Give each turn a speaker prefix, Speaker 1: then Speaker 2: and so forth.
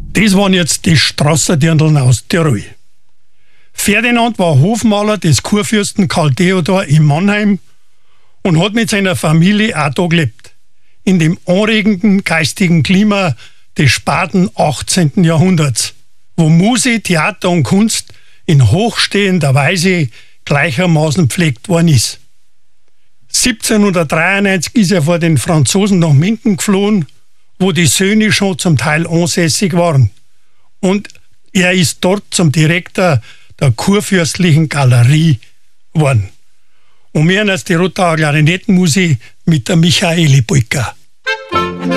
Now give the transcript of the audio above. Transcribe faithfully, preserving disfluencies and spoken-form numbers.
Speaker 1: Das waren jetzt die Strasserdirndln aus Tirol. Ferdinand war Hofmaler des Kurfürsten Karl Theodor in Mannheim und hat mit seiner Familie auch da gelebt. In dem anregenden geistigen Klima des späten achtzehnten Jahrhunderts, wo Musik, Theater und Kunst in hochstehender Weise gleichermaßen pflegt worden ist. siebzehnhundertdreiundneunzig ist er vor den Franzosen nach Minden geflohen, wo die Söhne schon zum Teil ansässig waren. Und er ist dort zum Direktor der Kurfürstlichen Galerie geworden. Und wir haben jetzt die Rottauer Klarinettenmusik mit der Michaeli Polka.